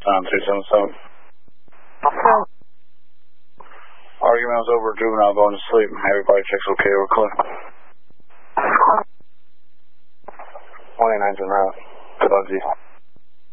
377. Argument's over, juvenile going to sleep. Everybody checks okay, we're clear. 29's en route. Good luck, G.